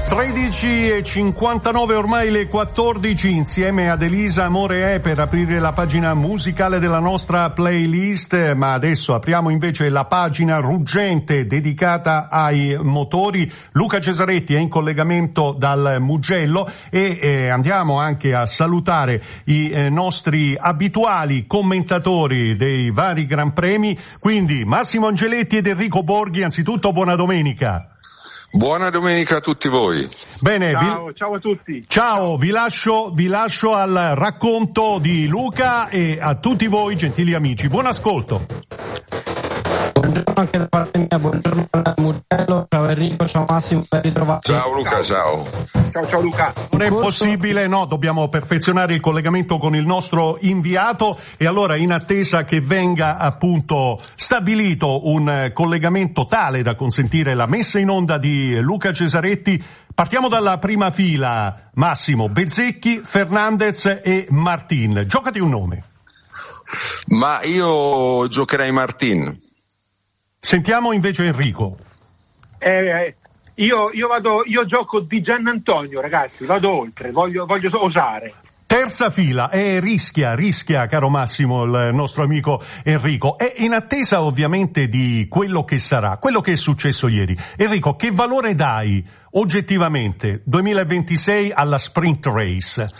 13:59, ormai le 14, insieme ad Elisa Amore per aprire la pagina musicale della nostra playlist, ma adesso apriamo invece la pagina ruggente dedicata ai motori. Luca Cesaretti è in collegamento dal Mugello e andiamo anche a salutare i nostri abituali commentatori dei vari Gran Premi, quindi Massimo Angeletti ed Enrico Borghi. Anzitutto buona domenica. Buona domenica a tutti voi. Bene, ciao a tutti. Ciao, vi lascio al racconto di Luca e a tutti voi, gentili amici. Buon ascolto. Buongiorno anche da parte mia, buongiorno al Mugello, ciao Enrico, ciao Massimo, ben ritrovati. Ciao Luca, ciao Luca. Non è possibile, no, dobbiamo perfezionare il collegamento con il nostro inviato e allora in attesa che venga appunto stabilito un collegamento tale da consentire la messa in onda di Luca Cesaretti, partiamo dalla prima fila. Massimo, Bezzecchi, Fernandez e Martin. Giocati un nome. Ma io giocherei Martin. Sentiamo invece Enrico. Io gioco di Giannantonio, ragazzi, vado oltre, voglio osare. Terza fila, rischia, caro Massimo, il nostro amico Enrico. È in attesa ovviamente di quello che sarà, quello che è successo ieri. Enrico, che valore dai oggettivamente 2026 alla sprint race?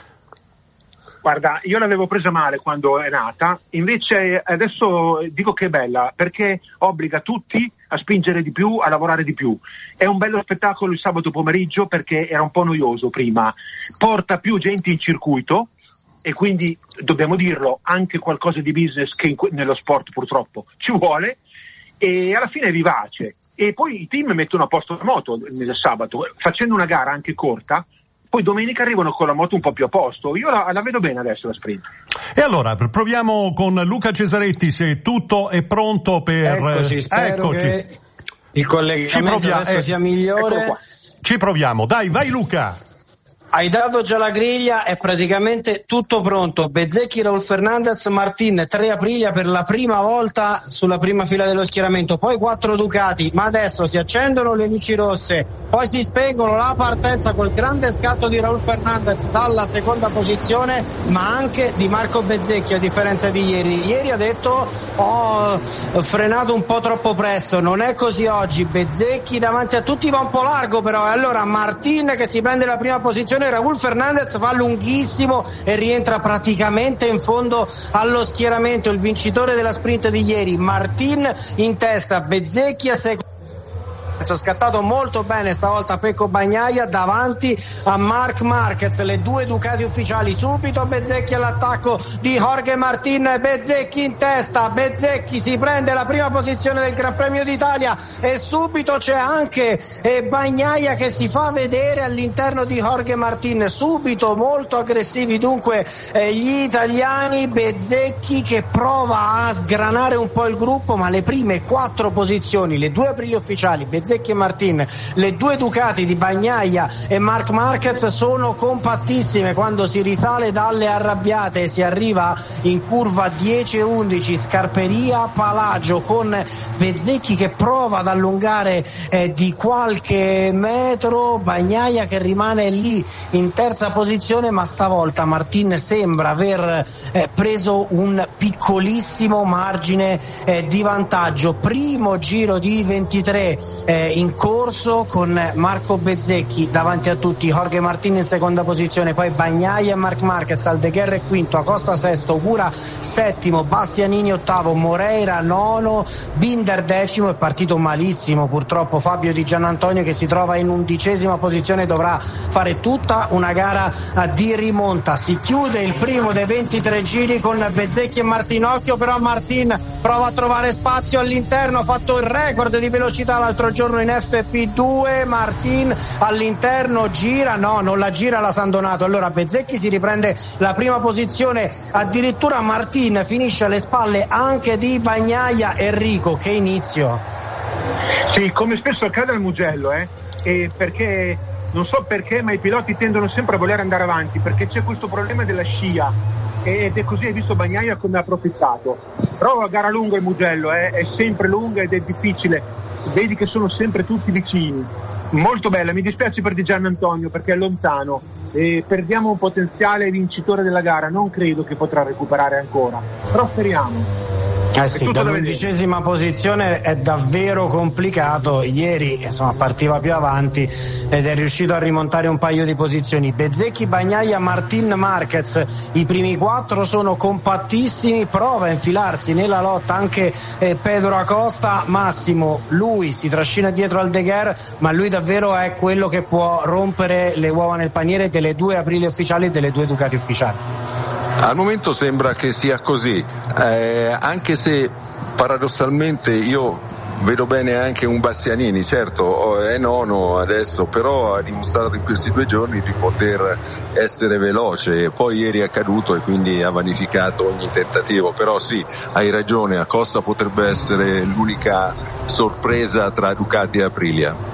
Guarda, io l'avevo presa male quando è nata, invece adesso dico che è bella, perché obbliga tutti a spingere di più, a lavorare di più. È un bello spettacolo il sabato pomeriggio perché era un po' noioso prima, porta più gente in circuito e quindi, dobbiamo dirlo, anche qualcosa di business che nello sport purtroppo ci vuole, e alla fine è vivace. E poi i team mettono a posto la moto nel sabato, facendo una gara anche corta. Poi domenica arrivano con la moto un po' più a posto. Io la vedo bene adesso la sprint. E allora proviamo con Luca Cesaretti, se tutto è pronto per... Eccoci. Che il collegamento adesso sia migliore. Ci proviamo, dai, vai Luca. Hai dato già la griglia, è praticamente tutto pronto. Bezzecchi, Raul Fernandez, Martin, 3 Aprilia per la prima volta sulla prima fila dello schieramento, poi 4 Ducati, ma adesso si accendono le luci rosse, poi si spengono, la partenza col grande scatto di Raul Fernandez dalla seconda posizione, ma anche di Marco Bezzecchi, a differenza di ieri. Ieri ha detto ho frenato un po' troppo presto, non è così oggi. Bezzecchi davanti a tutti va un po' largo però, e allora Martin che si prende la prima posizione, Raul Fernandez va lunghissimo e rientra praticamente in fondo allo schieramento. Il vincitore della sprint di ieri, Martin in testa, Bezzecchi a seconda. Scattato molto bene stavolta Pecco Bagnaia davanti a Marc Marquez. Le 2 Ducati ufficiali, subito Bezzecchi all'attacco di Jorge Martin, Bezzecchi in testa, Bezzecchi si prende la prima posizione del Gran Premio d'Italia e subito c'è anche Bagnaia che si fa vedere all'interno di Jorge Martin, subito molto aggressivi dunque gli italiani. Bezzecchi che prova a sgranare un po' il gruppo, ma le prime 4 posizioni, le 2 Aprilia ufficiali, Bezzecchi e Martin, le 2 Ducati di Bagnaia e Marc Marquez sono compattissime. Quando si risale dalle arrabbiate e si arriva in curva 10-11, Scarperia Palagio, con Bezzecchi che prova ad allungare di qualche metro, Bagnaia che rimane lì in terza posizione, ma stavolta Martin sembra aver preso un piccolissimo margine di vantaggio. Primo giro di 23 in corso con Marco Bezzecchi davanti a tutti, Jorge Martin in seconda posizione, poi Bagnaia e Marc Marquez, Aldeguerre quinto, Acosta sesto, Ogura settimo, Bastianini ottavo, Moreira nono, Binder decimo. È partito malissimo purtroppo Fabio Di Giannantonio che si trova in 11ª posizione, dovrà fare tutta una gara di rimonta. Si chiude il primo dei 23 giri con Bezzecchi e Martin. Occhio però, Martin prova a trovare spazio all'interno, ha fatto il record di velocità l'altro giorno in FP2, Martin all'interno gira, no, non la gira la San Donato. Allora Bezzecchi si riprende la prima posizione, addirittura Martin finisce alle spalle anche di Bagnaia. Enrico, che inizio! Sì, come spesso accade al Mugello, e perché non so perché, ma i piloti tendono sempre a voler andare avanti, perché c'è questo problema della scia, ed è così, hai visto Bagnaia come ha approfittato. Però la gara lunga il Mugello, è sempre lunga ed è difficile, vedi che sono sempre tutti vicini. Molto bella, mi dispiace per Di Giannantonio perché è lontano e perdiamo un potenziale vincitore della gara, non credo che potrà recuperare ancora, però speriamo. Sì, dall'11ª posizione è davvero complicato. Ieri partiva più avanti ed è riuscito a rimontare un paio di posizioni. Bezzecchi, Bagnaia, Martin, Marquez, i primi 4 sono compattissimi, prova a infilarsi nella lotta anche Pedro Acosta. Massimo, lui si trascina dietro al De Gher, ma lui davvero è quello che può rompere le uova nel paniere delle 2 Aprilia ufficiali e delle 2 Ducati ufficiali. Al momento sembra che sia così, anche se paradossalmente io vedo bene anche un Bastianini, certo è nono adesso, però ha dimostrato in questi 2 giorni di poter essere veloce, poi ieri è caduto e quindi ha vanificato ogni tentativo, però sì, hai ragione, Acosta potrebbe essere l'unica sorpresa tra Ducati e Aprilia.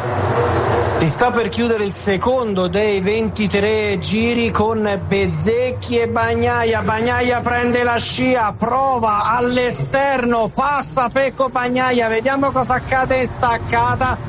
Si sta per chiudere il secondo dei 23 giri con Bezzecchi e Bagnaia. Bagnaia prende la scia, prova all'esterno, passa Pecco Bagnaia, vediamo cosa accade in staccata.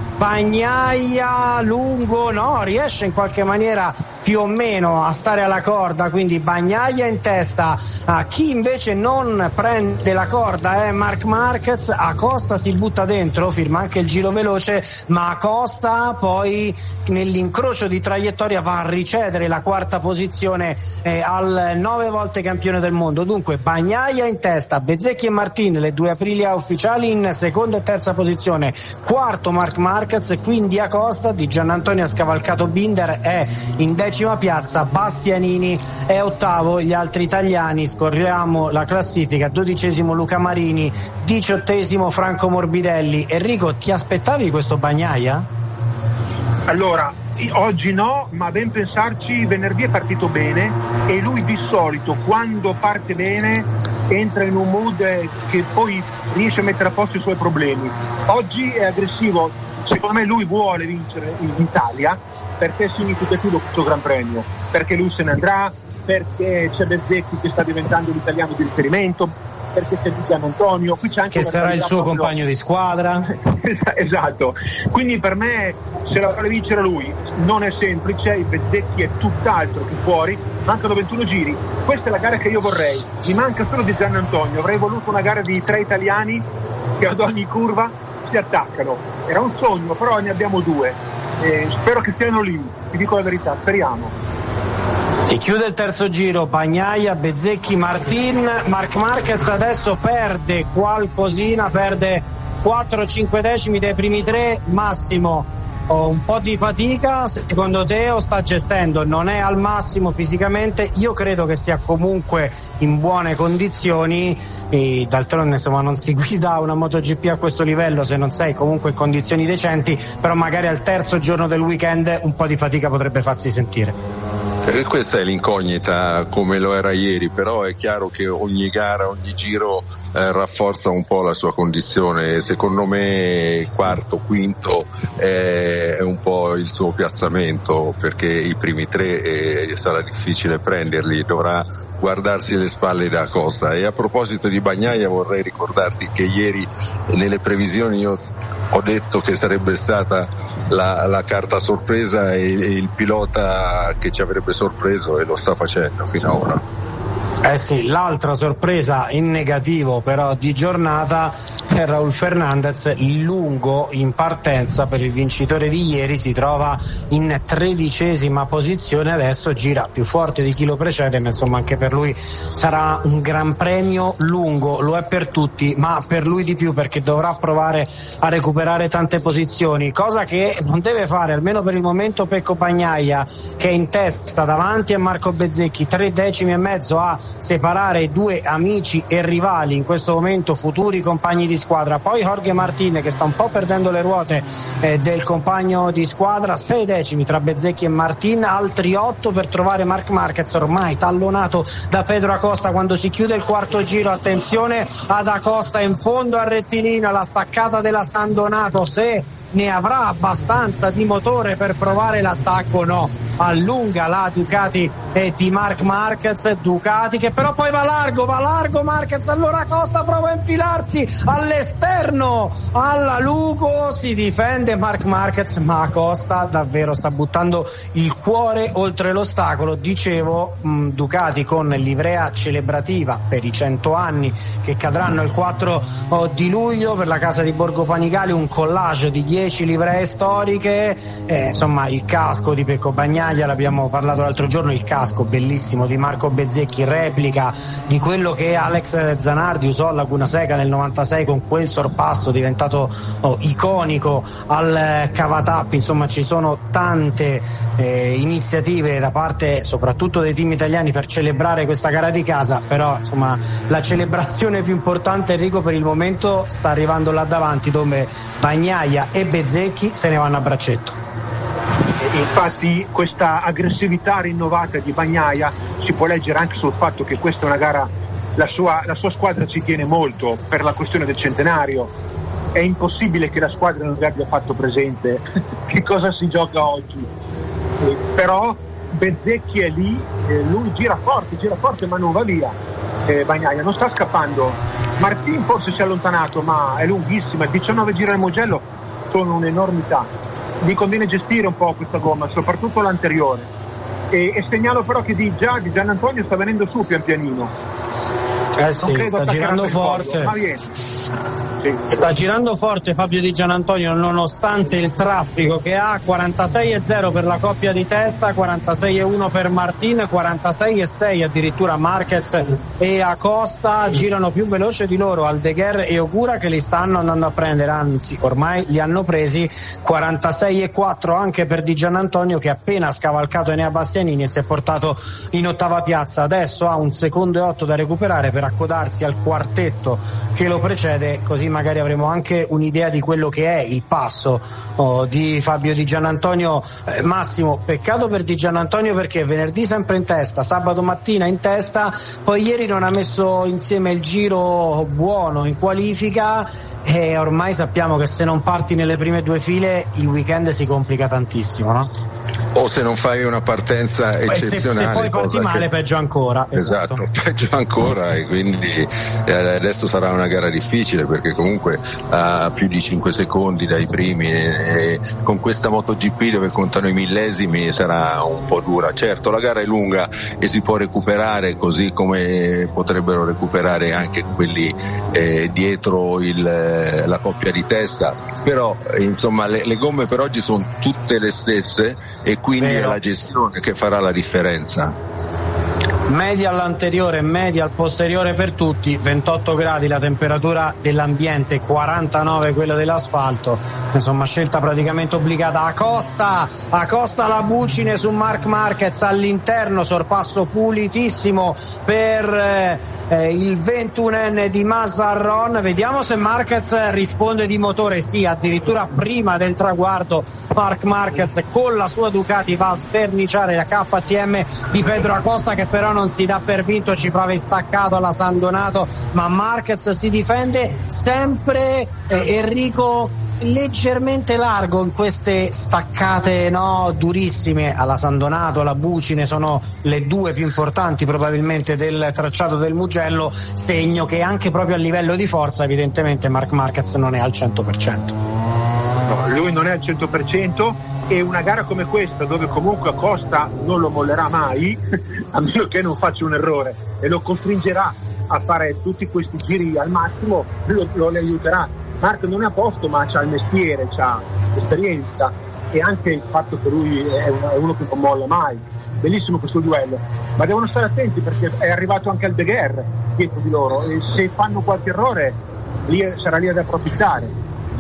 Bagnaia lungo, no, riesce in qualche maniera più o meno a stare alla corda, quindi Bagnaia in testa. Chi invece non prende la corda è Marc Marquez. Acosta si butta dentro, firma anche il giro veloce, ma Acosta poi nell'incrocio di traiettoria va a ricedere la 4ª posizione al 9 volte campione del mondo. Dunque Bagnaia in testa, Bezzecchi e Martin, le 2 Aprilia ufficiali, in seconda e terza posizione, quarto Marc Marquez, quindi Acosta. Di Giannantonio ha scavalcato Binder, è in 10ª piazza, Bastianini è 8º, gli altri italiani, scorriamo la classifica: 12° Luca Marini, 18° Franco Morbidelli. Enrico, ti aspettavi questo Bagnaia? Allora, oggi no, ma ben pensarci, venerdì è partito bene e lui di solito quando parte bene entra in un mood che poi riesce a mettere a posto i suoi problemi. Oggi è aggressivo, secondo me lui vuole vincere in Italia perché è significativo questo Gran Premio, perché lui se ne andrà, perché c'è Bezzecchi che sta diventando l'italiano di riferimento, perché c'è Di Giannantonio, qui c'è anche che sarà il suo compagno di squadra. Esatto, quindi per me se la vuole vincere lui non è semplice, il Bezzecchi è tutt'altro che fuori, mancano 21 giri, questa è la gara che io vorrei, mi manca solo Di Giannantonio, avrei voluto una gara di 3 italiani che ad ogni curva si attaccano, era un sogno, però ne abbiamo 2, spero che stiano lì, ti dico la verità, speriamo. Si chiude il terzo giro, Bagnaia, Bezzecchi, Martin. Marc Marquez adesso perde qualcosina, perde 4-5 decimi dai primi 3. Massimo, un po' di fatica secondo te o sta gestendo? Non è al massimo fisicamente, io credo che sia comunque in buone condizioni e d'altronde non si guida una MotoGP a questo livello se non sei comunque in condizioni decenti, però magari al terzo giorno del weekend un po' di fatica potrebbe farsi sentire. Questa è l'incognita come lo era ieri, però è chiaro che ogni gara, ogni giro rafforza un po' la sua condizione. Secondo me quarto, quinto è un po' il suo piazzamento, perché i primi 3 sarà difficile prenderli, dovrà guardarsi le spalle da Acosta. E a proposito di Bagnaia vorrei ricordarti che ieri nelle previsioni io ho detto che sarebbe stata la carta sorpresa e il pilota che ci avrebbe sorpreso, e lo sta facendo fino ad ora. Sì, l'altra sorpresa in negativo però di giornata è Raul Fernandez, lungo in partenza per il vincitore di ieri, si trova in 13ª posizione, adesso gira più forte di chi lo precede, ma insomma anche per lui sarà un gran premio lungo, lo è per tutti, ma per lui di più perché dovrà provare a recuperare tante posizioni, cosa che non deve fare almeno per il momento Pecco Bagnaia, che è in testa davanti a Marco Bezzecchi, 3 decimi e mezzo a separare 2 amici e rivali in questo momento, futuri compagni di squadra. Poi Jorge Martin che sta un po' perdendo le ruote del compagno di squadra, 6 decimi tra Bezzecchi e Martin, altri 8 per trovare Marc Marquez ormai tallonato da Pedro Acosta quando si chiude il quarto giro. Attenzione ad Acosta in fondo al rettilineo, la staccata della San Donato, se ne avrà abbastanza di motore per provare l'attacco? No, allunga la Ducati di Marc Marquez, Ducati che però poi va largo Marquez, allora Costa prova a infilarsi all'esterno alla Lugo, si difende Marc Marquez, ma Costa davvero sta buttando il cuore oltre l'ostacolo. Dicevo, Ducati con livrea celebrativa per i 100 anni che cadranno il 4 di luglio per la casa di Borgo Panigale, un collage di 10 livree storiche, insomma il casco di Pecco Bagnaia, l'abbiamo parlato l'altro giorno, il casco bellissimo di Marco Bezzecchi, replica di quello che Alex Zanardi usò a Laguna Seca nel 96 con quel sorpasso diventato iconico al Cavatappi. Insomma ci sono tante iniziative da parte soprattutto dei team italiani per celebrare questa gara di casa, però insomma la celebrazione più importante, Enrico, per il momento sta arrivando là davanti, dove Bagnaia e Bezzecchi se ne vanno a braccetto. Infatti questa aggressività rinnovata di Bagnaia si può leggere anche sul fatto che questa è una gara, la sua squadra ci tiene molto per la questione del centenario. È impossibile che la squadra non vi abbia fatto presente che cosa si gioca oggi, però Bezzecchi è lì, lui gira forte ma non va via. Bagnaia non sta scappando, Martin forse si è allontanato ma è lunghissima, 19 giri al Mugello sono un'enormità, gli conviene gestire un po' questa gomma, soprattutto l'anteriore, e segnalo però che di Gian Antonio sta venendo su pian pianino, sì, sta girando forte, ma viene. Sta girando forte Fabio Di Gianantonio nonostante il traffico che ha. 46,0 per la coppia di testa, 46,1 per Martin, 46,6 addirittura Marquez e Acosta. Girano più veloce di loro Aldeguer e Ogura, che li stanno andando a prendere, anzi ormai li hanno presi. 46,4 anche per Di Gianantonio, che appena scavalcato Enea Bastianini e si è portato in ottava piazza. Adesso ha 1 secondo e 8 da recuperare per accodarsi al quartetto che lo precede, così magari avremo anche un'idea di quello che è il passo di Fabio Di Gianantonio. Massimo, peccato per Di Gianantonio perché venerdì sempre in testa, sabato mattina in testa, poi ieri non ha messo insieme il giro buono in qualifica e ormai sappiamo che se non parti nelle prime 2 file il weekend si complica tantissimo, no? O se non fai una partenza eccezionale, se poi parti male peggio ancora. Esatto, peggio ancora, e quindi adesso sarà una gara difficile perché comunque a più di 5 secondi dai primi e con questa MotoGP dove contano i millesimi sarà un po' dura. Certo, la gara è lunga e si può recuperare, così come potrebbero recuperare anche quelli dietro la coppia di testa, però insomma le gomme per oggi sono tutte le stesse e quindi è la gestione che farà la differenza. Media all'anteriore, media al posteriore per tutti, 28 gradi la temperatura dell'ambiente, 49 quella dell'asfalto, insomma scelta praticamente obbligata. Acosta la bucine su Marc Marquez all'interno, sorpasso pulitissimo per il 21enne di Mazarron. Vediamo se Marquez risponde di motore, sì, addirittura prima del traguardo Marc Marquez con la sua Ducati va a sverniciare la KTM di Pedro Acosta, che però non si dà per vinto, ci prova in staccato alla San Donato, ma Marquez si difende sempre, Enrico, leggermente largo in queste staccate durissime alla San Donato, alla Bucine, sono le 2 più importanti probabilmente del tracciato del Mugello, segno che anche proprio a livello di forza evidentemente Marc Marquez non è al 100%. No, lui non è al 100%, e una gara come questa dove comunque Acosta non lo mollerà mai a meno che non faccia un errore e lo costringerà a fare tutti questi giri al massimo, lo aiuterà. Marc non è a posto ma c'ha il mestiere, c'ha l'esperienza e anche il fatto che lui è uno che non molla mai. Bellissimo questo duello, ma devono stare attenti perché è arrivato anche Aldeguer dietro di loro e se fanno qualche errore sarà lì ad approfittare.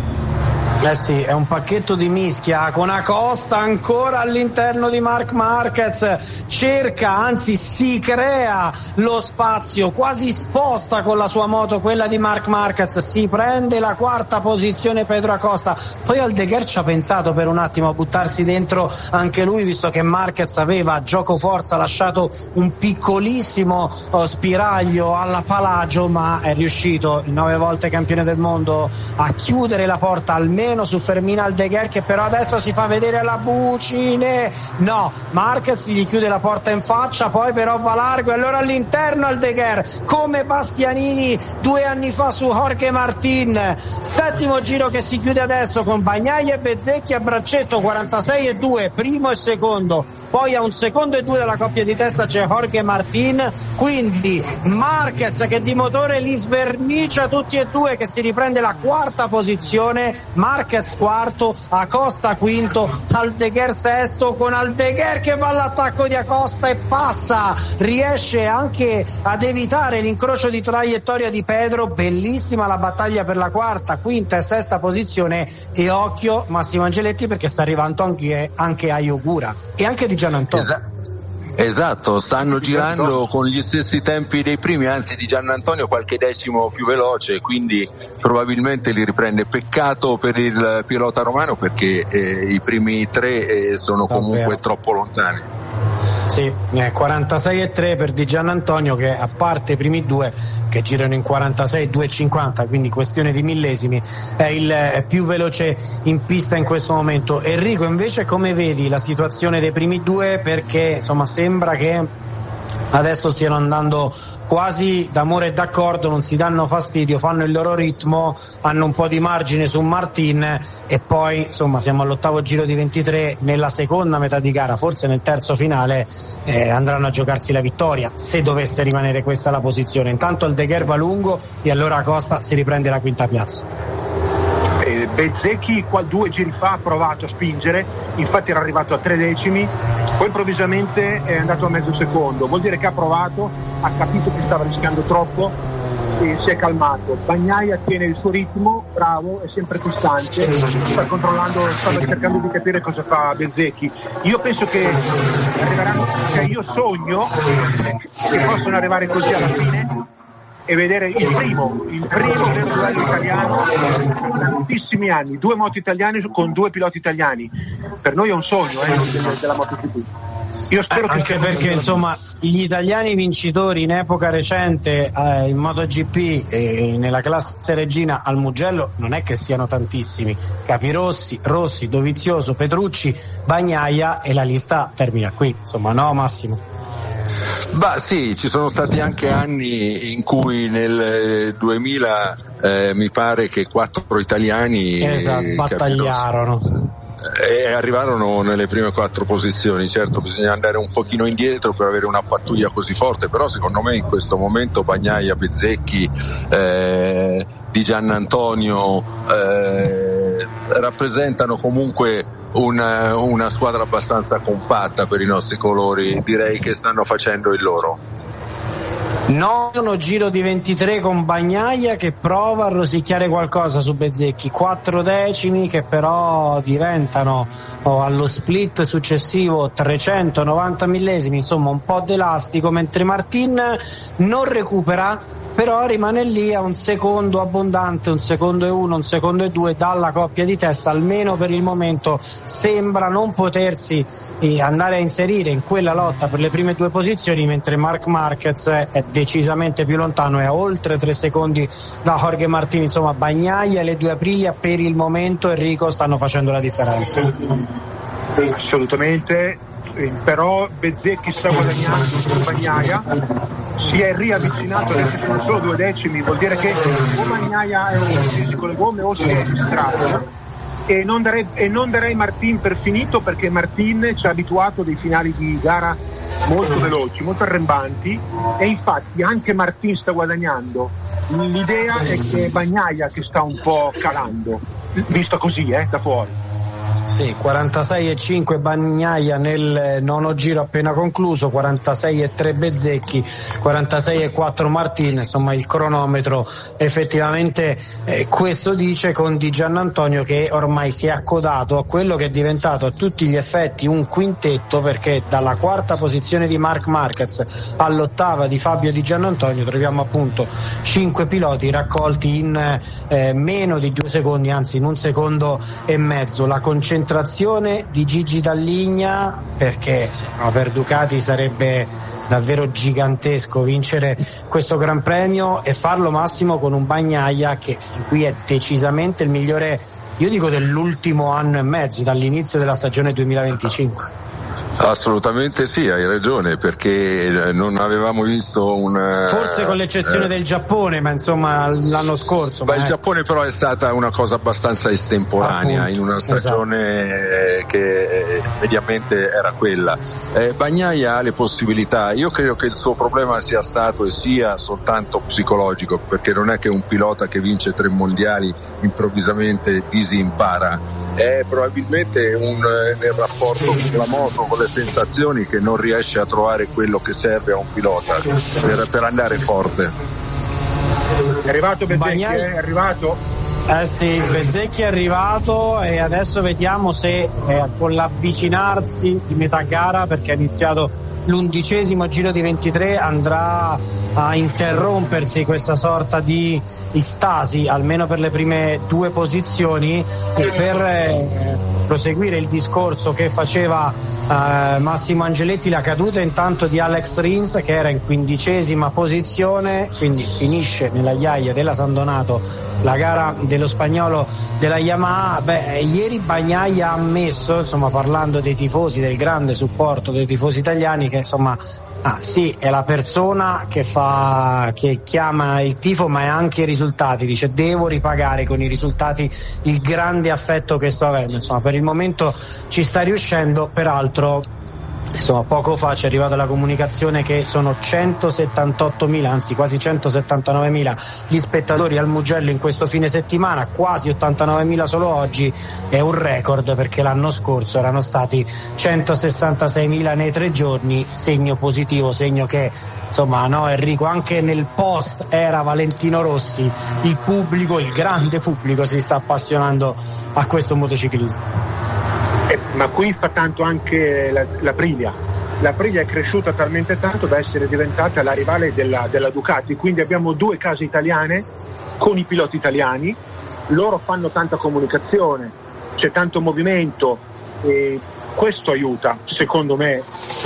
Sì, è un pacchetto di mischia con Acosta ancora all'interno di Marc Marquez, cerca, anzi si crea lo spazio, quasi sposta con la sua moto quella di Marc Marquez, si prende la 4ª posizione Pedro Acosta, poi Aldeguer ci ha pensato per un attimo a buttarsi dentro anche lui, visto che Marquez aveva gioco forza lasciato un piccolissimo spiraglio alla Palagio, ma è riuscito, il 9 volte campione del mondo, a chiudere la porta almeno freno su Fermin Aldeguer, che però adesso si fa vedere alla bucine, no, Marquez gli chiude la porta in faccia, poi però va largo e allora all'interno Aldeguer come Bastianini 2 anni fa su Jorge Martin. Settimo giro che si chiude adesso con Bagnaia e Bezzecchi a braccetto, 46-2 primo e secondo, poi a 1 secondo e 2 dalla coppia di testa c'è Jorge Martin, quindi Marquez che di motore li svernicia tutti e due, che si riprende la quarta posizione, Marquez quarto, Acosta quinto, Aldeguer sesto, con Aldeguer che va all'attacco di Acosta e passa, riesce anche ad evitare l'incrocio di traiettoria di Pedro. Bellissima la battaglia per la quarta, quinta e sesta posizione, e occhio Massimo Angeletti perché sta arrivando anche Ayogura e anche Di Giannantonio. Esatto, stanno girando con gli stessi tempi dei primi, anzi Di Giannantonio qualche decimo più veloce, quindi probabilmente li riprende. Peccato per il pilota romano perché i primi 3 sono comunque troppo lontani. Sì, 46,3 per Di Giannantonio, che a parte i primi 2 che girano in 46,2,50, quindi questione di millesimi, è il più veloce in pista in questo momento. Enrico, invece, come vedi la situazione dei primi 2? Perché insomma sembra che adesso stiano andando quasi d'amore e d'accordo, non si danno fastidio, fanno il loro ritmo, hanno un po' di margine su Martin e poi insomma siamo all'8° giro di 23, nella seconda metà di gara, forse nel terzo finale andranno a giocarsi la vittoria, se dovesse rimanere questa la posizione. Intanto Aldeguer va lungo e allora Acosta si riprende la quinta piazza. Bezzecchi 2 giri fa ha provato a spingere, infatti era arrivato a 3 decimi, poi improvvisamente è andato a mezzo secondo, vuol dire che ha provato, ha capito che stava rischiando troppo e si è calmato. Bagnaia tiene il suo ritmo, bravo, è sempre costante, sta controllando, sta cercando di capire cosa fa Bezzecchi. Io penso che arriveranno, cioè io sogno che possano arrivare così alla fine e vedere il primo vero duello italiano in tantissimi anni, 2 moto italiane con 2 piloti italiani. Per noi è un sogno della MotoGP. Io spero anche perché insomma gli italiani vincitori in epoca recente in MotoGP e nella classe regina al Mugello non è che siano tantissimi. Capirossi, Rossi, Dovizioso, Petrucci, Bagnaia, e la lista termina qui, insomma, no Massimo? Bah sì, ci sono stati anche anni in cui nel 2000 mi pare che 4 italiani battagliarono e arrivarono nelle prime 4 posizioni. Certo, bisogna andare un pochino indietro per avere una pattuglia così forte, però secondo me in questo momento Bagnaia, Bezzecchi, Di Giannantonio rappresentano comunque una squadra abbastanza compatta per i nostri colori, direi che stanno facendo il loro. Nono giro di 23 con Bagnaia che prova a rosicchiare qualcosa su Bezzecchi, 4 decimi che però diventano allo split successivo 390 millesimi, insomma un po' d'elastico, mentre Martin non recupera, però rimane lì a 1 secondo abbondante, 1 secondo e 1, 1 secondo e 2 dalla coppia di testa. Almeno per il momento sembra non potersi andare a inserire in quella lotta per le prime 2 posizioni, mentre Marc Marquez è decisamente più lontano, è a oltre 3 secondi da Jorge Martin. Insomma Bagnaia e le 2 Aprilia per il momento, Enrico, stanno facendo la differenza. Assolutamente, però Bezzecchi sta guadagnando su Bagnaia, si è riavvicinato, adesso sono solo 2 decimi, vuol dire che o Bagnaia è un crisi con le gomme o si è distratto, e non darei Martin per finito, perché Martin ci ha abituato a dei finali di gara molto veloci, molto arrembanti, e infatti anche Martin sta guadagnando. L'idea è che Bagnaia che sta un po' calando, visto così da fuori. Sì, 46,5 Bagnaia nel nono giro appena concluso, 46,3 Bezzecchi, 46,4 Martin, insomma il cronometro effettivamente questo dice, con Di Giannantonio che ormai si è accodato a quello che è diventato a tutti gli effetti un quintetto, perché dalla quarta posizione di Marc Marquez all'8ª di Fabio Di Giannantonio troviamo appunto 5 piloti raccolti in meno di 2 secondi, anzi in 1 secondo e mezzo. La concentrazione di Gigi Dall'Igna, perché per Ducati sarebbe davvero gigantesco vincere questo Gran Premio e farlo, Massimo, con un Bagnaia che qui è decisamente il migliore io dico dell'ultimo anno e mezzo, dall'inizio della stagione 2025. Assolutamente sì, hai ragione, perché non avevamo visto forse con l'eccezione del Giappone, ma insomma l'anno scorso. Il Giappone però è stata una cosa abbastanza estemporanea, appunto, in una stagione che mediamente era quella. Bagnaia ha le possibilità, io credo che il suo problema sia stato e sia soltanto psicologico, perché non è che un pilota che vince 3 mondiali improvvisamente impara, è probabilmente nel rapporto con la moto, con le sensazioni, che non riesce a trovare quello che serve a un pilota per andare forte. È arrivato Bezzecchi, è arrivato? Sì, Bezzecchi è arrivato e adesso vediamo se con l'avvicinarsi di metà gara, perché è iniziato l'11° giro di 23, andrà a interrompersi questa sorta di istasi, almeno per le prime 2 posizioni, e per proseguire il discorso che faceva Massimo Angeletti, la caduta intanto di Alex Rins, che era in 15ª posizione, quindi finisce nella ghiaia della San Donato la gara dello spagnolo della Yamaha. Ieri Bagnaia ha ammesso, insomma, parlando dei tifosi, del grande supporto dei tifosi italiani, che insomma sì, è la persona che chiama il tifo, ma è anche i risultati. Dice: devo ripagare con i risultati il grande affetto che sto avendo. Insomma, per il momento ci sta riuscendo. Peraltro, insomma, poco fa ci è arrivata la comunicazione che sono 178.000, anzi quasi 179.000 gli spettatori al Mugello in questo fine settimana, quasi 89.000 solo oggi. È un record, perché l'anno scorso erano stati 166.000 nei 3 giorni, segno positivo, segno che, insomma, no, Enrico, anche nel post era Valentino Rossi, il pubblico, il grande pubblico, si sta appassionando a questo motociclismo. Ma qui fa tanto anche l'Aprilia. L'Aprilia è cresciuta talmente tanto da essere diventata la rivale della Ducati, quindi abbiamo 2 case italiane con i piloti italiani, loro fanno tanta comunicazione, c'è tanto movimento, e questo aiuta, secondo me.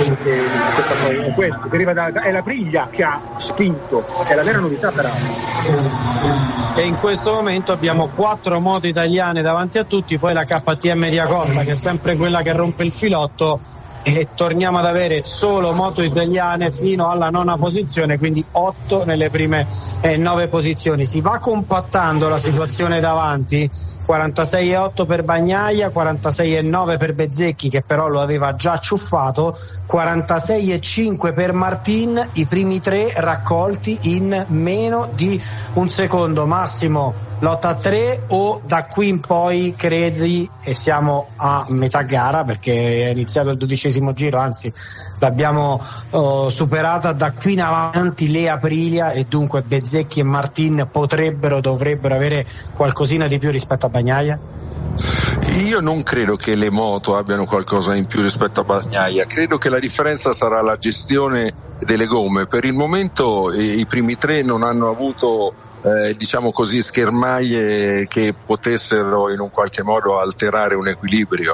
Questo deriva è l'Aprilia che ha spinto, è la vera novità peraltro. E in questo momento abbiamo 4 moto italiane davanti a tutti, poi la KTM di Acosta, che è sempre quella che rompe il filotto, e torniamo ad avere solo moto italiane fino alla 9ª posizione, quindi 8 nelle prime 9 posizioni. Si va compattando la situazione davanti: 46,8 per Bagnaia, 46,9 per Bezzecchi, che però lo aveva già ciuffato, 46,5 per Martin, i primi 3 raccolti in meno di un secondo. Massimo, lotta a 3 o da qui in poi credi, e siamo a metà gara perché è iniziato il 12° giro, anzi l'abbiamo superata, da qui in avanti le Aprilia, e dunque Bezzecchi e Martin dovrebbero avere qualcosina di più rispetto a Bagnaia? Io non credo che le moto abbiano qualcosa in più rispetto a Bagnaia, credo che la differenza sarà la gestione delle gomme. Per il momento i primi 3 non hanno avuto diciamo così schermaglie che potessero in un qualche modo alterare un equilibrio.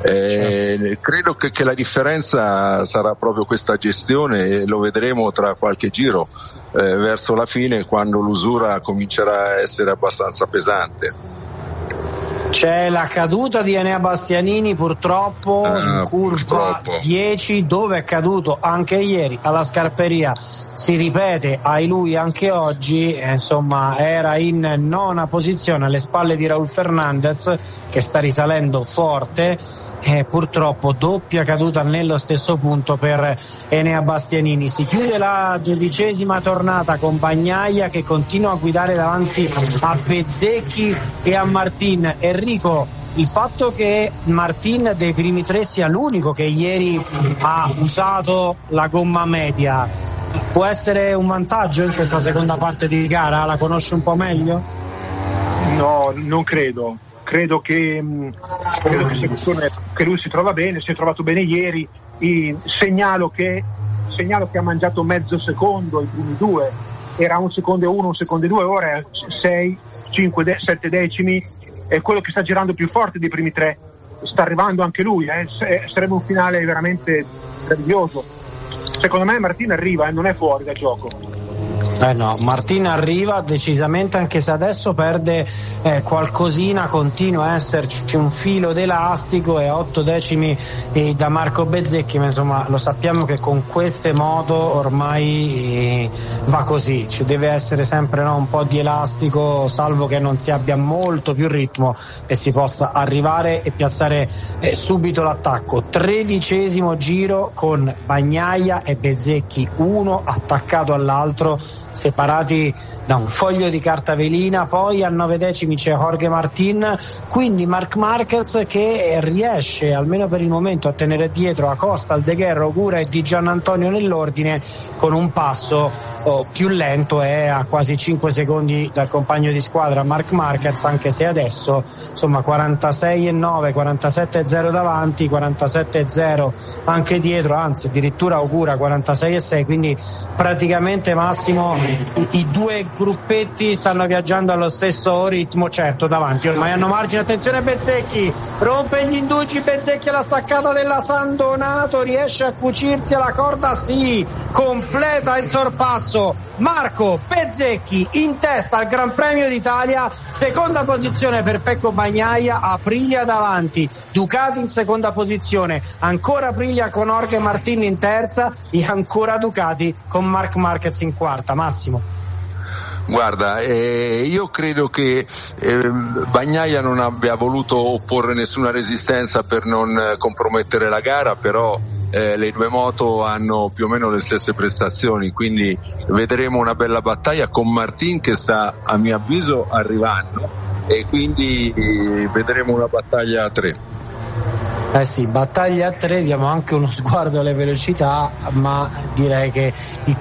Credo che la differenza sarà proprio questa gestione, e lo vedremo tra qualche giro verso la fine, quando l'usura comincerà a essere abbastanza pesante. C'è la caduta di Enea Bastianini purtroppo in curva 10, dove è caduto anche ieri alla Scarperia. Si ripete ai lui anche oggi, insomma era in 9ª posizione alle spalle di Raul Fernandez, che sta risalendo forte, e purtroppo doppia caduta nello stesso punto per Enea Bastianini. Si chiude la 12ª tornata con Bagnaia che continua a guidare davanti a Bezzecchi e a Martin. Enrico, il fatto che Martin dei primi 3 sia l'unico che ieri ha usato la gomma media può essere un vantaggio in questa seconda parte di gara? La conosce un po' meglio? No, non credo. Credo che lui si trova bene, si è trovato bene ieri. Segnalo che ha mangiato mezzo secondo i primi 2, era 1 secondo e 1, 1 secondo e 2, ora è 6, 5, 7 decimi, è quello che sta girando più forte dei primi 3, sta arrivando anche lui, sarebbe un finale veramente meraviglioso. Secondo me Martin arriva e non è fuori dal gioco. No, Martin arriva decisamente, anche se adesso perde qualcosina, continua a esserci un filo d'elastico e 8 decimi da Marco Bezzecchi, ma insomma lo sappiamo che con queste moto ormai va così, ci deve essere sempre un po' di elastico, salvo che non si abbia molto più ritmo e si possa arrivare e piazzare subito l'attacco. 13° giro con Bagnaia e Bezzecchi, uno attaccato all'altro, separati da un foglio di carta velina. Poi a 9 decimi c'è Jorge Martin, quindi Marc Marquez che riesce almeno per il momento a tenere dietro Acosta, Aldeguer, Ogura e Di Giannantonio nell'ordine, con un passo più lento, è a quasi 5 secondi dal compagno di squadra Marc Marquez, anche se adesso insomma 46,9, 47,0 davanti, 47,0 anche dietro, anzi addirittura Ogura 46,6, quindi praticamente Massimo i due gruppetti stanno viaggiando allo stesso ritmo. Certo, davanti ormai hanno margine. Attenzione Bezzecchi, rompe gli indugi Bezzecchi alla staccata della San Donato, riesce a cucirsi alla corda, sì, completa il sorpasso Marco Bezzecchi in testa al Gran Premio d'Italia. Seconda posizione per Pecco Bagnaia, Aprilia davanti, Ducati in seconda posizione, ancora Aprilia con Jorge Martin in terza e ancora Ducati con Marc Marquez in quarta. Massimo. Guarda, io credo che Bagnaia non abbia voluto opporre nessuna resistenza per non compromettere la gara, però le due moto hanno più o meno le stesse prestazioni, quindi vedremo una bella battaglia con Martin che sta a mio avviso arrivando, e quindi vedremo una battaglia a 3. Sì, battaglia a 3, diamo anche uno sguardo alle velocità, ma direi che il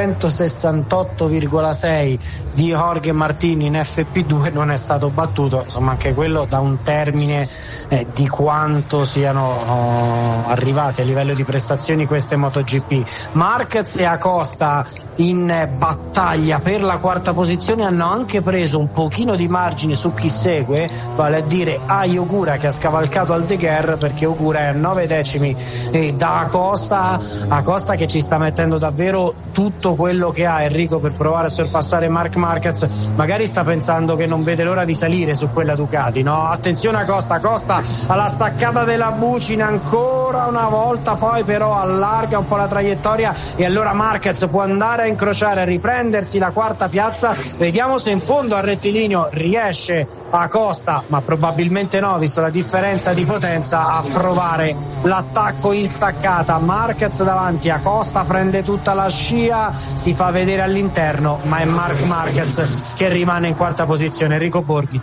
368,6 di Jorge Martin in FP2 non è stato battuto, insomma anche quello da un termine di quanto siano arrivati a livello di prestazioni queste MotoGP. Marquez e Acosta in battaglia per la quarta posizione hanno anche preso un pochino di margine su chi segue, vale a dire Ai Ogura, che ha scavalcato Aldeguer, perché Ogura è a 9 decimi da Acosta che ci sta mettendo davvero tutto quello che ha Enrico per provare a sorpassare Marc Marquez. Magari sta pensando che non vede l'ora di salire su quella Ducati, no? Attenzione Acosta alla staccata della Bucina ancora una volta, poi però allarga un po' la traiettoria e allora Marquez può andare a incrociare, a riprendersi la quarta piazza. Vediamo se in fondo al rettilineo riesce Acosta, ma probabilmente no, visto la differenza di potenza, a provare l'attacco in staccata. Marquez davanti, Acosta prende tutta la scia, si fa vedere all'interno, ma è Marc Marquez che rimane in quarta posizione. Enrico Borghi.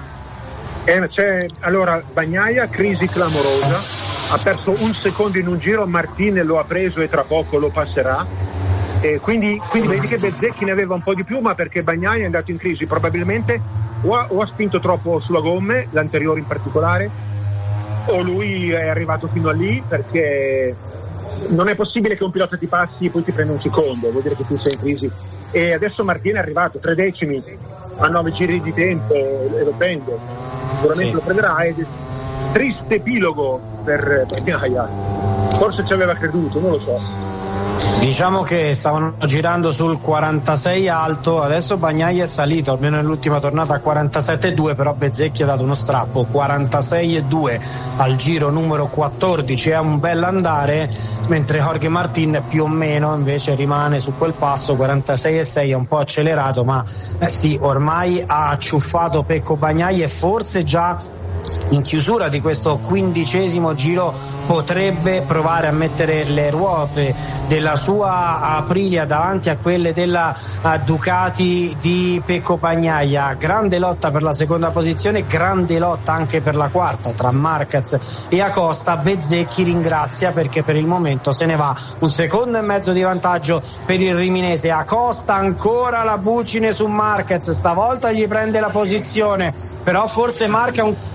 Allora Bagnaia, crisi clamorosa, ha perso un secondo in un giro, Martin lo ha preso e tra poco lo passerà, quindi vedi che Bezzecchi ne aveva un po' di più, ma perché Bagnaia è andato in crisi, probabilmente o ha spinto troppo sulla gomme, l'anteriore in particolare, o lui è arrivato fino a lì, perché non è possibile che un pilota ti passi e poi ti prenda un secondo, vuol dire che tu sei in crisi. E adesso Martin è arrivato 3 decimi a 9 giri di tempo e lo prende, sicuramente lo prenderà, ed è triste epilogo per Bagnaia, forse ci aveva creduto, non lo so. Diciamo che stavano girando sul 46 alto, adesso Bagnaia è salito almeno nell'ultima tornata a 47,2, però Bezzecchi ha dato uno strappo, 46,2 al giro numero 14, è un bel andare, mentre Jorge Martin più o meno invece rimane su quel passo, 46,6, è un po' accelerato, ma sì, ormai ha acciuffato Pecco Bagnaia e forse già in chiusura di questo 15° giro potrebbe provare a mettere le ruote della sua Aprilia davanti a quelle della Ducati di Pecco Bagnaia. Grande lotta per la seconda posizione, grande lotta anche per la quarta tra Marquez e Acosta. Bezzecchi ringrazia perché per il momento se ne va 1,5 secondi di vantaggio per il riminese. Acosta ancora la bucine su Marquez, stavolta gli prende la posizione, però forse marca un colpo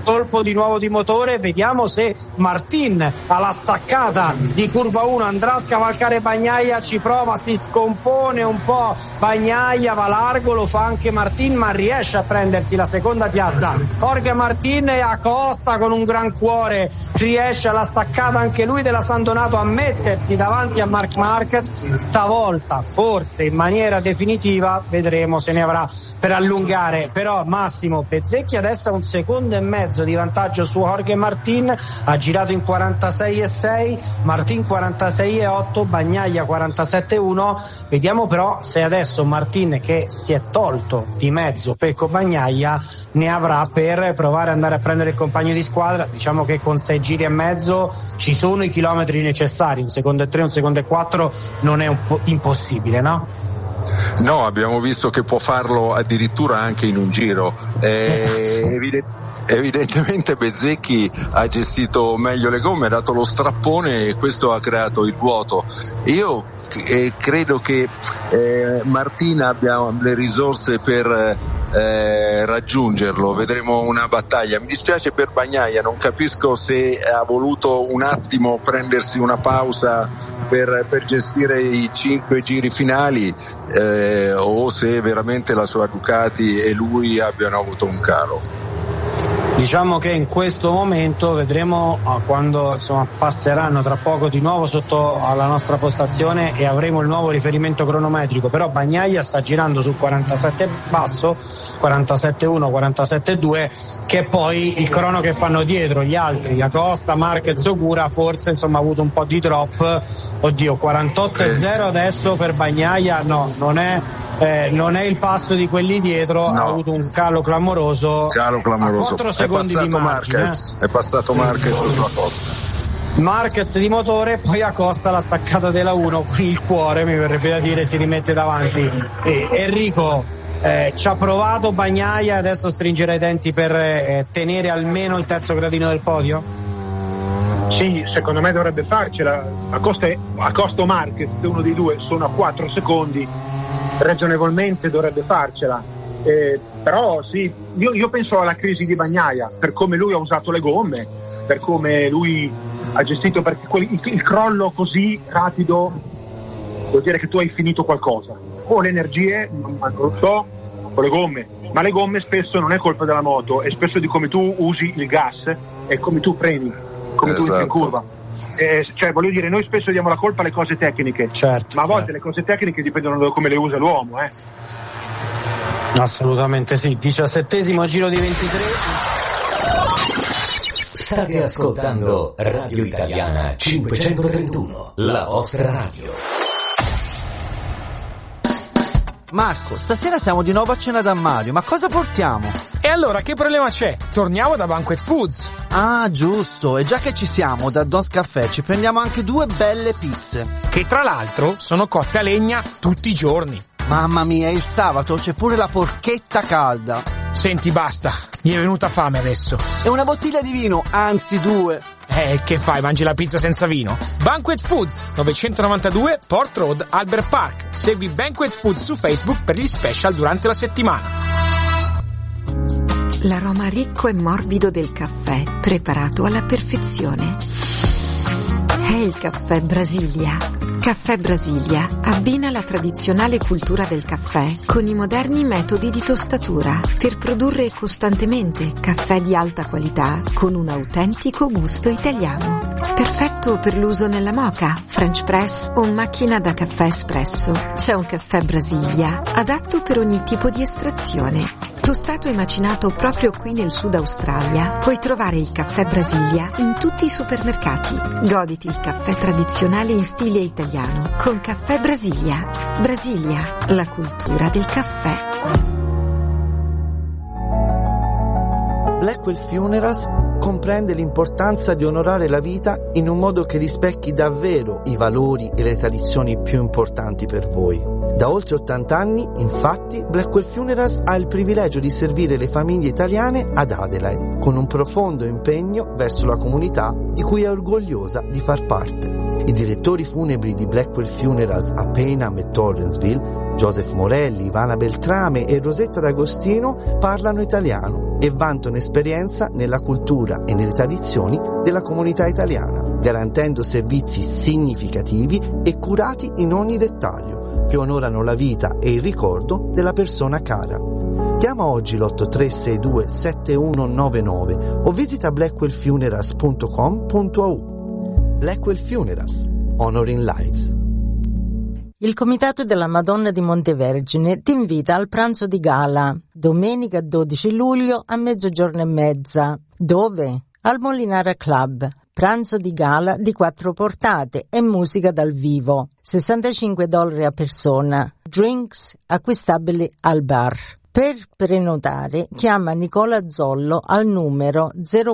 di nuovo di motore, vediamo se Martin alla staccata di curva 1 andrà a scavalcare Bagnaia, ci prova, si scompone un po' Bagnaia, va largo, lo fa anche Martin, ma riesce a prendersi la seconda piazza Jorge Martin, e Acosta con un gran cuore riesce alla staccata anche lui della San Donato a mettersi davanti a Marc Marquez, stavolta forse in maniera definitiva, vedremo se ne avrà per allungare, però Massimo Bezzecchi adesso ha 1,5 secondi di vantaggio su Jorge Martin, ha girato in 46,6, Martin 46,8, Bagnaia 47,1. Vediamo però se adesso Martin, che si è tolto di mezzo Pecco Bagnaia, ne avrà per provare ad andare a prendere il compagno di squadra. Diciamo che con 6 giri e mezzo ci sono i chilometri necessari, 1,3 secondi, 1,4 secondi non è impossibile, no? No, abbiamo visto che può farlo addirittura anche in un giro. Evidentemente Bezzecchi ha gestito meglio le gomme, ha dato lo strappone e questo ha creato il vuoto. Io credo che Martina abbia le risorse per raggiungerlo, vedremo una battaglia. Mi dispiace per Bagnaia, non capisco se ha voluto un attimo prendersi una pausa per gestire i 5 giri finali o se veramente la sua Ducati e lui abbiano avuto un calo. Diciamo che in questo momento vedremo quando passeranno tra poco di nuovo sotto alla nostra postazione e avremo il nuovo riferimento cronometrico, però Bagnaia sta girando sul 47 basso, 47,1, 47,2, che è poi il crono che fanno dietro gli altri, Acosta, Marquez, Ogura, forse ha avuto un po' di drop. Oddio, 48,0 adesso per Bagnaia, no, non è il passo di quelli dietro, no. Ha avuto un calo clamoroso. 4 secondi di margine. È passato Marquez sulla Costa. Marquez di motore, poi Acosta la staccata della 1 con il cuore, mi verrebbe da dire, si rimette davanti. Enrico ci ha provato Bagnaia, adesso stringerà i denti per tenere almeno il terzo gradino del podio? Sì, secondo me dovrebbe farcela. Acosta o Marquez, uno dei due, sono a 4 secondi, ragionevolmente dovrebbe farcela. Però sì, io penso alla crisi di Bagnaia, per come lui ha usato le gomme, per come lui ha gestito, perché il crollo così rapido vuol dire che tu hai finito qualcosa, o le energie, non lo so, o le gomme, ma le gomme spesso non è colpa della moto, è spesso di come tu usi il gas e come tu freni, come tu entri in curva. Cioè, voglio dire, noi spesso diamo la colpa alle cose tecniche, certo, ma a volte le cose tecniche dipendono da come le usa l'uomo. Assolutamente sì. 17° giro di 23. State ascoltando Radio Italiana 531, la vostra radio. Marco, stasera siamo di nuovo a cena da Mario, ma cosa portiamo? E allora che problema c'è? Torniamo da Banquet Foods. Ah, giusto, e già che ci siamo, da Don's Caffè ci prendiamo anche 2 belle pizze. Che tra l'altro sono cotte a legna tutti i giorni. Mamma mia, il sabato c'è pure la porchetta calda. Senti, basta, mi è venuta fame adesso. E una bottiglia di vino, anzi 2. Che fai, mangi la pizza senza vino? Banquet Foods, 992 Port Road, Albert Park. Segui Banquet Foods su Facebook per gli special durante la settimana. L'aroma ricco e morbido del caffè, preparato alla perfezione. È il caffè Brasilia. Caffè Brasilia abbina la tradizionale cultura del caffè con i moderni metodi di tostatura per produrre costantemente caffè di alta qualità con un autentico gusto italiano. Perfetto per l'uso nella moka, French press o macchina da caffè espresso. C'è un caffè Brasilia adatto per ogni tipo di estrazione. Tostato e macinato proprio qui nel Sud Australia, puoi trovare il caffè Brasilia in tutti i supermercati. Goditi il caffè tradizionale in stile italiano con Caffè Brasilia. Brasilia, la cultura del caffè. Blackwell Funerals comprende l'importanza di onorare la vita in un modo che rispecchi davvero i valori e le tradizioni più importanti per voi. Da oltre 80 anni, infatti, Blackwell Funerals ha il privilegio di servire le famiglie italiane ad Adelaide, con un profondo impegno verso la comunità di cui è orgogliosa di far parte. I direttori funebri di Blackwell Funerals a Payneham e Torrensville, Joseph Morelli, Ivana Beltrame e Rosetta D'Agostino, parlano italiano e vantano esperienza nella cultura e nelle tradizioni della comunità italiana, garantendo servizi significativi e curati in ogni dettaglio, che onorano la vita e il ricordo della persona cara. Chiama oggi l'8362 7199 o visita blackwellfunerals.com.au. Blackwell Funerals, Honoring Lives. Il Comitato della Madonna di Montevergine ti invita al pranzo di gala, domenica 12 luglio a 12:30. Dove? Al Molinara Club. Pranzo di gala di 4 portate e musica dal vivo. $65 a persona. Drinks acquistabili al bar. Per prenotare chiama Nicola Zollo al numero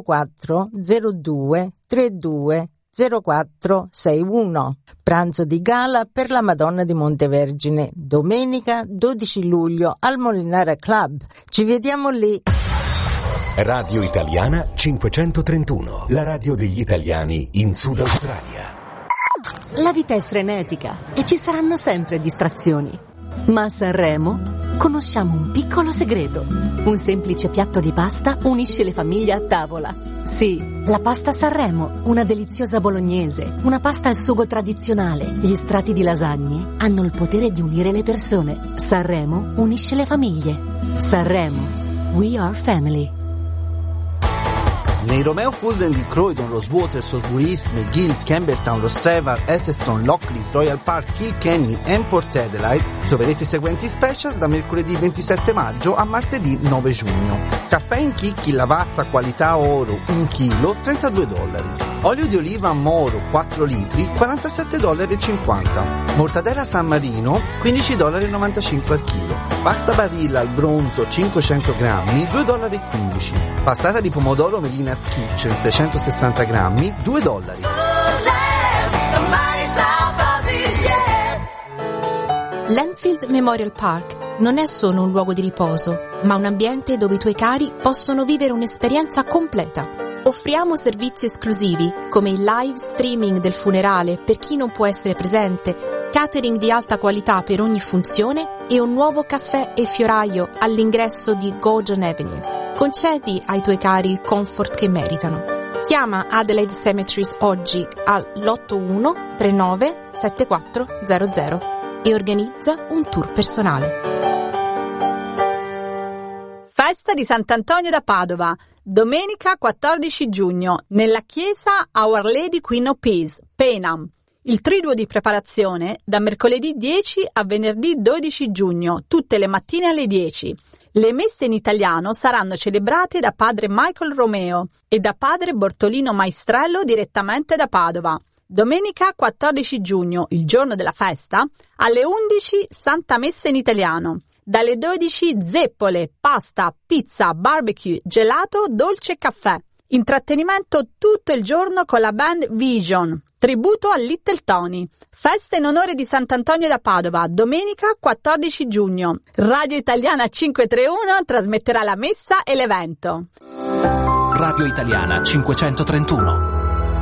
0402 32 0461. Pranzo di gala per la Madonna di Montevergine, domenica 12 luglio al Molinara Club. Ci vediamo lì. Radio Italiana 531, la radio degli italiani in Sud Australia. La vita è frenetica e ci saranno sempre distrazioni. Ma a Sanremo conosciamo un piccolo segreto. Un semplice piatto di pasta unisce le famiglie a tavola. Sì, la pasta Sanremo, una deliziosa bolognese, una pasta al sugo tradizionale. Gli strati di lasagne hanno il potere di unire le persone. Sanremo unisce le famiglie. Sanremo, we are family. Nei Romeo Fulden di Croydon, Rosewater, Salisbury East, McGill, Campbelltown, Rostrevor, Elphinstone, Lockleys, Royal Park, Kilkenny e Port Adelaide troverete i seguenti specials da mercoledì 27 maggio a martedì 9 giugno. Caffè in chicchi Lavazza qualità oro 1 chilo $32. Olio di oliva Moro 4 litri $47,50. Mortadella San Marino $15,95 al chilo. Pasta Barilla al bronzo 500 grammi $2,15. Passata di pomodoro Melina's Kitchen 660 grammi $2. L'Enfield Memorial Park non è solo un luogo di riposo, ma un ambiente dove i tuoi cari possono vivere un'esperienza completa. Offriamo servizi esclusivi come il live streaming del funerale per chi non può essere presente, catering di alta qualità per ogni funzione e un nuovo caffè e fioraio all'ingresso di Gordon Avenue. Concedi ai tuoi cari il comfort che meritano. Chiama Adelaide Cemeteries oggi all'81 39 7400 e organizza un tour personale. Festa di Sant'Antonio da Padova, domenica 14 giugno, nella chiesa Our Lady Queen of Peace, Penam. Il triduo di preparazione da mercoledì 10 a venerdì 12 giugno, tutte le mattine alle 10. Le messe in italiano saranno celebrate da padre Michael Romeo e da padre Bortolino Maestrello direttamente da Padova. Domenica 14 giugno, il giorno della festa, alle 11 Santa Messa in italiano. Dalle 12 zeppole, pasta, pizza, barbecue, gelato, dolce e caffè. Intrattenimento tutto il giorno con la band Vision. Tributo a Little Tony. Festa in onore di Sant'Antonio da Padova, domenica 14 giugno. Radio Italiana 531 trasmetterà la messa e l'evento. Radio Italiana 531.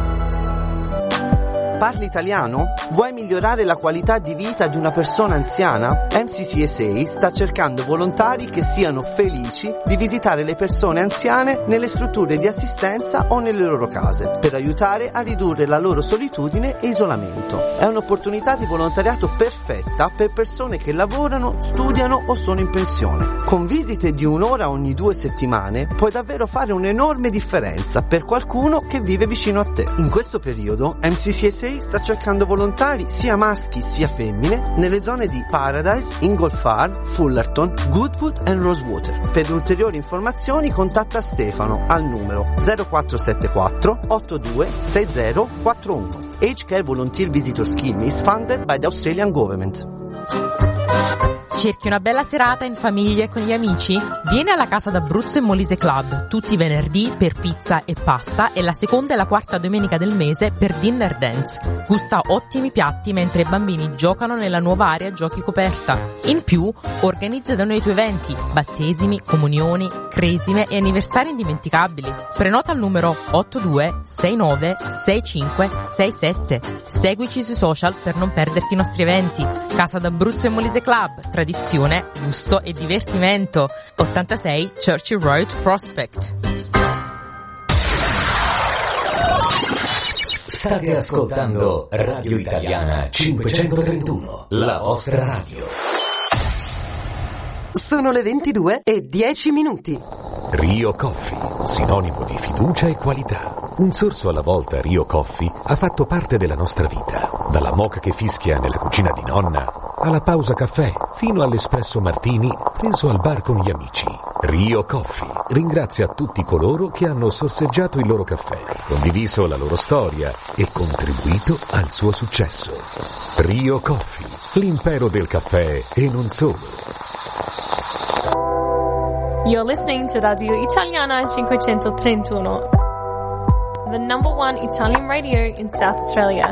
Parli italiano? Vuoi migliorare la qualità di vita di una persona anziana? MCCSA sta cercando volontari che siano felici di visitare le persone anziane nelle strutture di assistenza o nelle loro case, per aiutare a ridurre la loro solitudine e isolamento. È un'opportunità di volontariato perfetta per persone che lavorano, studiano o sono in pensione. Con visite di 1 ora ogni 2 settimane puoi davvero fare un'enorme differenza per qualcuno che vive vicino a te. In questo periodo MCCSA sta cercando volontari sia maschi sia femmine nelle zone di Paradise, Inglefarb, Fullerton, Goodwood e Rosewater. Per ulteriori informazioni contatta Stefano al numero 0474 82 6041. Aged Care Volunteer Visitor Scheme is funded by the Australian Government. Cerchi una bella serata in famiglia e con gli amici? Vieni alla Casa d'Abruzzo e Molise Club tutti i venerdì per pizza e pasta e la seconda e la quarta domenica del mese per dinner dance. Gusta ottimi piatti mentre i bambini giocano nella nuova area giochi coperta. In più, organizza da noi i tuoi eventi, battesimi, comunioni, cresime e anniversari indimenticabili. Prenota al numero 82 69 65 67. Seguici sui social per non perderti i nostri eventi. Casa d'Abruzzo e Molise Club, tradizione tradizione, gusto e divertimento. 86 Churchill Road, Prospect. State ascoltando Radio Italiana 531, la vostra radio. Sono le 22:10. Rio Coffee, sinonimo di fiducia e qualità. Un sorso alla volta Rio Coffee ha fatto parte della nostra vita. Dalla moka che fischia nella cucina di nonna, alla pausa caffè, fino all'espresso martini preso al bar con gli amici. Rio Coffee ringrazia tutti coloro che hanno sorseggiato il loro caffè, condiviso la loro storia e contribuito al suo successo. Rio Coffee, l'impero del caffè e non solo. You're listening to Radio Italiana 531, the number one Italian radio in South Australia.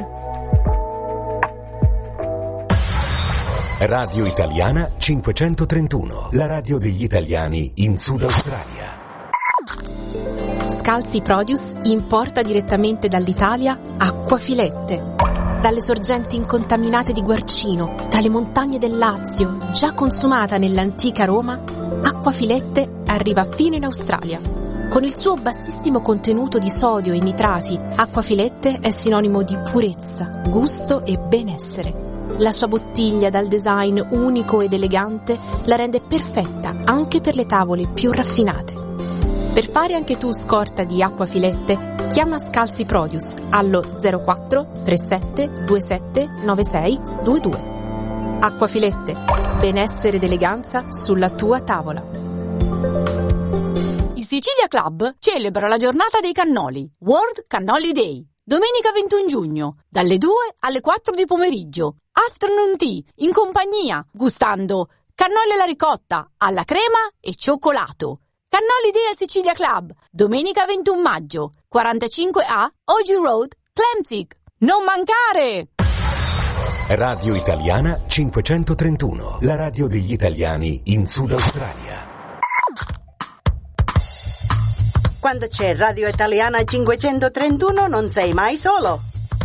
Radio Italiana 531, la radio degli italiani in Sud Australia. Scalzi Produce importa direttamente dall'Italia acquafilette. Dalle sorgenti incontaminate di Guarcino, dalle montagne del Lazio, già consumata nell'antica Roma, Acquafilette arriva fino in Australia. Con il suo bassissimo contenuto di sodio e nitrati, Acquafilette è sinonimo di purezza, gusto e benessere. La sua bottiglia dal design unico ed elegante la rende perfetta anche per le tavole più raffinate. Per fare anche tu scorta di Acquafilette, chiama Scalzi Produce allo 04 37 27 96 22. Acquafilette, benessere ed eleganza sulla tua tavola. Il Sicilia Club celebra la giornata dei cannoli, World Cannoli Day, domenica 21 giugno, dalle 2 alle 4 di pomeriggio, afternoon tea, in compagnia, gustando cannoli alla ricotta, alla crema e cioccolato. Cannoli Day al Sicilia Club, domenica 21 maggio, 45A, Ogi Road, Clemzig. Non mancare! Radio Italiana 531, la radio degli italiani in Sud Australia. Quando c'è Radio Italiana 531 non sei mai solo.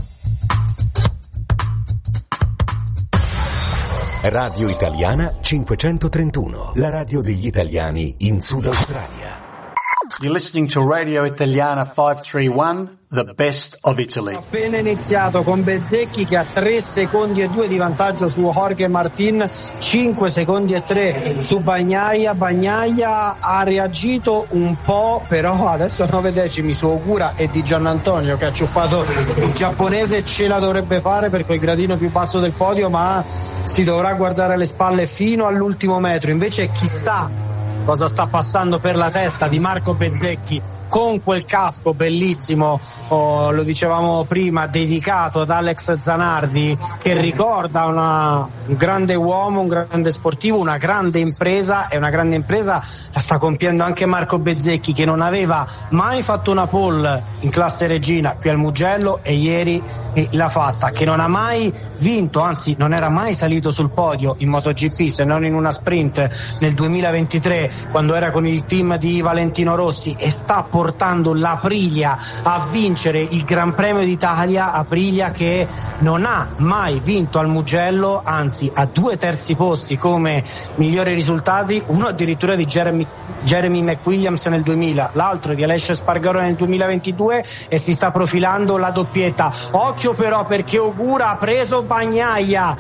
Radio Italiana 531, la radio degli italiani in Sud Australia. You're listening to Radio Italiana 531, the best of Italy. Appena iniziato con Bezzecchi che ha 3 secondi e 2 di vantaggio su Jorge Martin, 5 secondi e 3 su Bagnaia. Bagnaia ha reagito un po', però adesso 9 decimi su Ogura e di Giannantonio che ha ciuffato il giapponese, ce la dovrebbe fare per quel gradino più basso del podio, ma si dovrà guardare alle spalle fino all'ultimo metro. Invece chissà cosa sta passando per la testa di Marco Bezzecchi con quel casco bellissimo, lo dicevamo prima, dedicato ad Alex Zanardi, che ricorda un grande uomo, un grande sportivo, una grande impresa, e una grande impresa la sta compiendo anche Marco Bezzecchi, che non aveva mai fatto una pole in classe regina qui al Mugello e ieri l'ha fatta, che non ha mai vinto, anzi non era mai salito sul podio in MotoGP se non in una sprint nel 2023 quando era con il team di Valentino Rossi, e sta portando l'Aprilia a vincere il Gran Premio d'Italia. Aprilia che non ha mai vinto al Mugello, anzi ha 2 terzi posti come migliori risultati, uno addirittura di Jeremy McWilliams nel 2000, l'altro di Alessio Spargaro nel 2022, e si sta profilando la doppietta. Occhio però, perché Ogura ha preso Bagnaia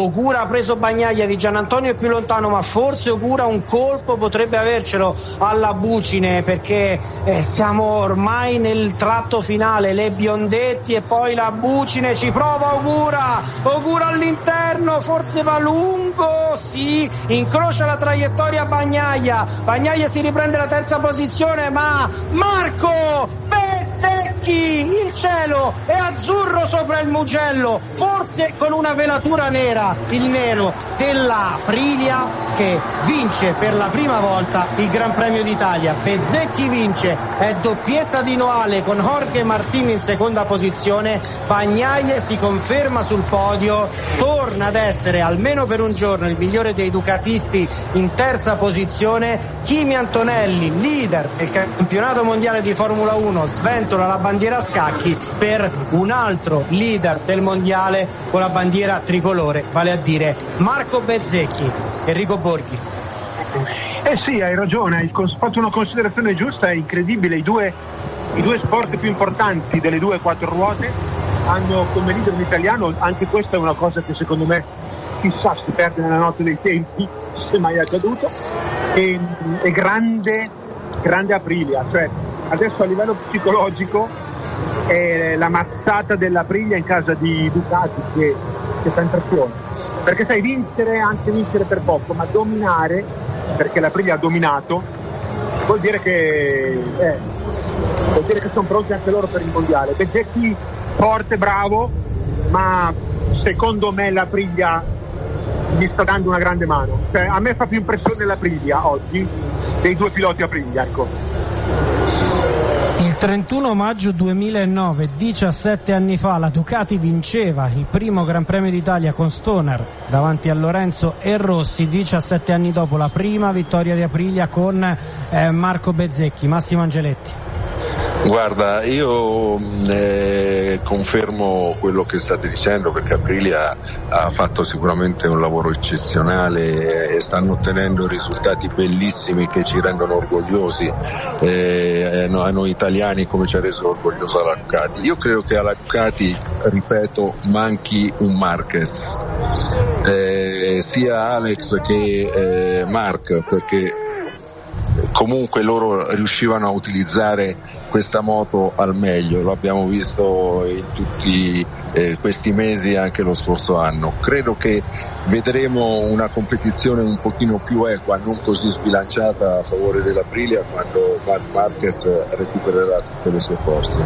di Giannantonio, è più lontano, ma forse Ogura un colpo potrebbe avercelo alla Bucine, perché siamo ormai nel tratto finale, le Biondetti e poi la Bucine, ci prova Ogura all'interno, forse va lungo, sì, incrocia la traiettoria Bagnaia si riprende la terza posizione, ma Marco Bezzecchi, il cielo è azzurro sopra il Mugello, forse con una velatura nera, il nero della Aprilia che vince per la prima volta volta il Gran Premio d'Italia. Bezzecchi vince, è doppietta di Noale con Jorge Martín in seconda posizione, Bagnaia si conferma sul podio, torna ad essere almeno per un giorno il migliore dei ducatisti in terza posizione. Kimi Antonelli, leader del campionato mondiale di Formula 1, sventola la bandiera a scacchi per un altro leader del mondiale con la bandiera tricolore, vale a dire Marco Bezzecchi. Enrico Borghi. Sì, hai ragione, hai fatto una considerazione giusta, è incredibile, i due sport più importanti delle 2-4 ruote hanno come leader un italiano. Anche questa è una cosa che secondo me chissà si perde nella notte dei tempi, se mai è accaduto. E grande Aprilia, cioè adesso a livello psicologico è la mazzata dell'Aprilia in casa di Ducati che fa impressione, perché sai, anche vincere per poco, ma dominare, perché l'Aprilia ha dominato, vuol dire che sono pronti anche loro per il mondiale. Bezzecchi forte, bravo, ma secondo me l'Aprilia gli sta dando una grande mano, cioè a me fa più impressione l'Aprilia oggi dei due piloti Aprilia, ecco. Il 31 maggio 2009, 17 anni fa, la Ducati vinceva il primo Gran Premio d'Italia con Stoner davanti a Lorenzo e Rossi. 17 anni dopo la prima vittoria di Aprilia con Marco Bezzecchi. Massimo Angeletti. Guarda, io confermo quello che state dicendo, perché Aprilia ha fatto sicuramente un lavoro eccezionale e stanno ottenendo risultati bellissimi che ci rendono orgogliosi, a noi italiani, come ci ha reso orgoglioso la Ducati. Io credo che alla Ducati, ripeto, manchi un Marquez, sia Alex che Marc, perché comunque loro riuscivano a utilizzare questa moto al meglio, lo abbiamo visto in tutti questi mesi, anche lo scorso anno. Credo che vedremo una competizione un pochino più equa, non così sbilanciata a favore dell'Aprilia, quando Marc Marquez recupererà tutte le sue forze.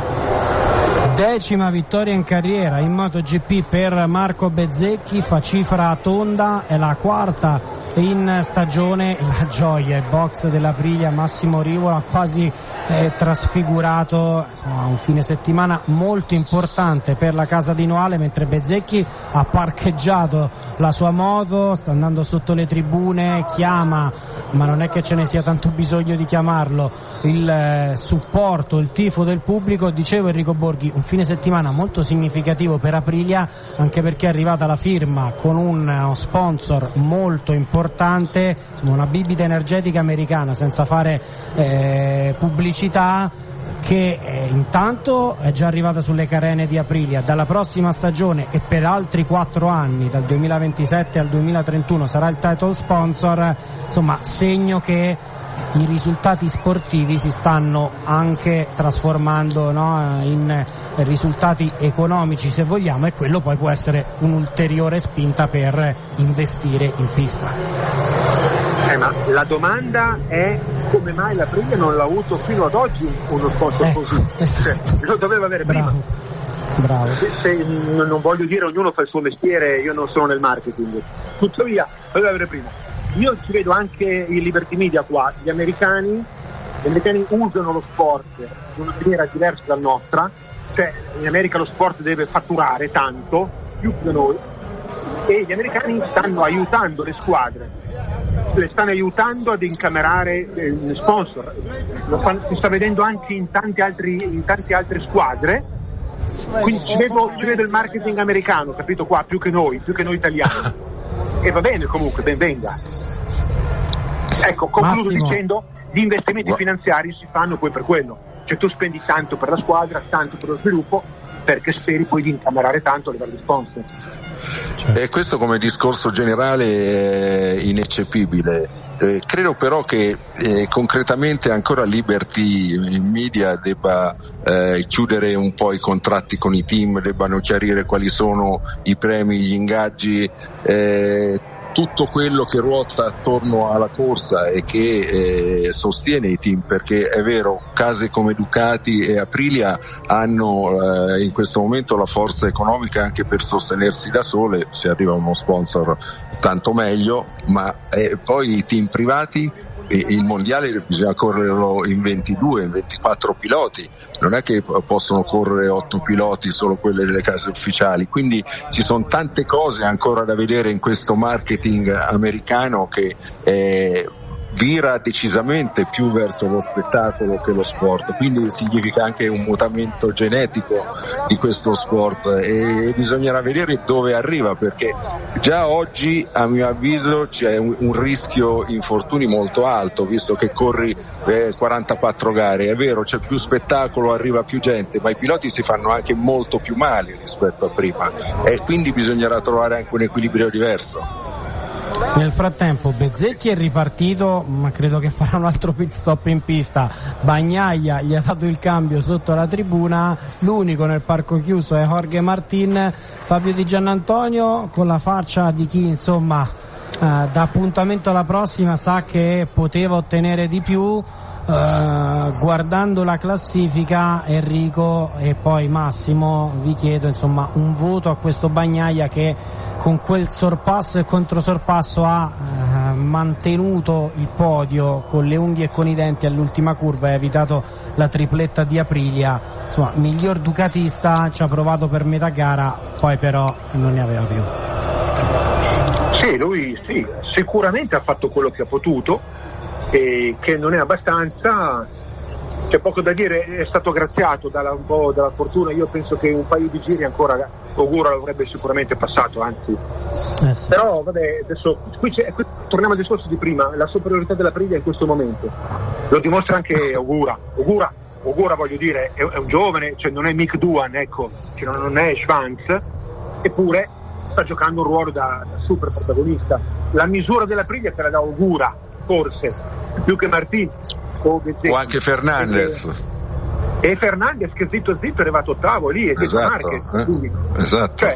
10ª vittoria in carriera in MotoGP per Marco Bezzecchi, fa cifra tonda, è la 4ª in stagione. La gioia, il box dell'Aprilia, Massimo Rivola quasi trasfigurato, insomma, un fine settimana molto importante per la casa di Noale, mentre Bezzecchi ha parcheggiato la sua moto, sta andando sotto le tribune, chiama, ma non è che ce ne sia tanto bisogno di chiamarlo, il supporto, il tifo del pubblico. Dicevo, Enrico Borghi, un fine settimana molto significativo per Aprilia, anche perché è arrivata la firma con uno sponsor molto importante, una bibita energetica americana, senza fare pubblicità, che intanto è già arrivata sulle carene di Aprilia. Dalla prossima stagione e per altri 4 anni, dal 2027 al 2031, sarà il title sponsor, insomma segno che i risultati sportivi si stanno anche trasformando, no, in risultati economici, se vogliamo, e quello poi può essere un'ulteriore spinta per investire in pista. Ma la domanda è: come mai l'Aprilia non l'ha avuto fino ad oggi uno sponsor così? Cioè, lo doveva avere prima. Bravo. Non voglio dire, ognuno fa il suo mestiere, io non sono nel marketing, tuttavia lo doveva avere prima. Io ci vedo anche il Liberty Media qua, gli americani usano lo sport in una maniera diversa dalla nostra, cioè in America lo sport deve fatturare tanto, più che noi, e gli americani stanno aiutando le squadre, le stanno aiutando ad incamerare sponsor, si sta vedendo anche in tante altre squadre, quindi ci vedo il marketing americano, capito, qua, più che noi italiani, e va bene, comunque, ben venga. Ecco, concludo dicendo: gli investimenti finanziari si fanno poi per quello, cioè tu spendi tanto per la squadra, tanto per lo sviluppo, perché speri poi di incamerare tanto a livello di sponsor. E questo come discorso generale è ineccepibile. Credo però che concretamente ancora Liberty Media debba chiudere un po' i contratti con i team, debbano chiarire quali sono i premi, gli ingaggi, tutto quello che ruota attorno alla corsa e che sostiene i team, perché è vero, case come Ducati e Aprilia hanno in questo momento la forza economica anche per sostenersi da sole, se arriva uno sponsor tanto meglio, ma poi i team privati il mondiale bisogna correrlo in 22, in 24 piloti, non è che possono correre 8 piloti, solo quelle delle case ufficiali, quindi ci sono tante cose ancora da vedere in questo marketing americano che vira decisamente più verso lo spettacolo che lo sport, quindi significa anche un mutamento genetico di questo sport, e bisognerà vedere dove arriva, perché già oggi a mio avviso c'è un rischio infortuni molto alto, visto che corri 44 gare. È vero, c'è più spettacolo, arriva più gente, ma i piloti si fanno anche molto più male rispetto a prima, e quindi bisognerà trovare anche un equilibrio diverso. Nel frattempo Bezzecchi è ripartito, ma credo che farà un altro pit stop in pista. Bagnaia gli ha dato il cambio sotto la tribuna, l'unico nel parco chiuso è Jorge Martin. Fabio Di Giannantonio con la faccia di chi insomma da appuntamento alla prossima sa che poteva ottenere di più. Guardando la classifica, Enrico e poi Massimo, vi chiedo insomma un voto a questo Bagnaia che con quel sorpasso e controsorpasso ha mantenuto il podio con le unghie e con i denti all'ultima curva e ha evitato la tripletta di Aprilia. Insomma, miglior ducatista, ci ha provato per metà gara, poi però non ne aveva più. Sì, lui sì, sicuramente ha fatto quello che ha potuto, e che non è abbastanza. C'è poco da dire, è stato graziato un po' dalla fortuna. Io penso che un paio di giri ancora Ogura l'avrebbe sicuramente passato, anzi. Sì. Però vabbè, adesso qui torniamo al discorso di prima, la superiorità della Aprilia in questo momento lo dimostra anche Ogura, voglio dire, è un giovane, cioè non è Mick Doohan, ecco, cioè non è Schwanz, eppure sta giocando un ruolo da super protagonista. La misura della Aprilia te la dà Ogura, forse più che Martin o anche Fernandez, e Fernandez che zitto è arrivato ottavo lì, e esatto, esatto. Cioè,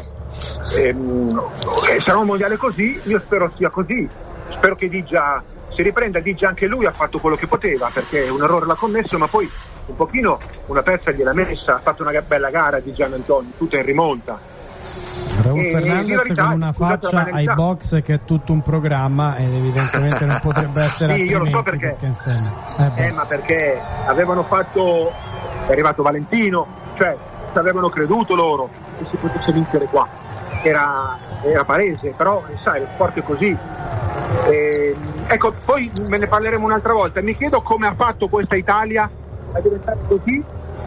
sarà un mondiale così, io spero sia così, spero che Digia si riprenda. Digia anche lui ha fatto quello che poteva, perché un errore l'ha commesso, ma poi un pochino una pezza gliel'ha messa, ha fatto una bella gara di Gianantonio, tutta in rimonta. Raul Fernandez con una faccia ai box che è tutto un programma, ed evidentemente non potrebbe essere sì, io lo so perché ma perché avevano fatto, è arrivato Valentino, cioè avevano creduto loro che si potesse vincere qua, era palese, però sai, lo sport è così. Ecco, poi me ne parleremo un'altra volta. Mi chiedo come ha fatto questa Italia a diventare così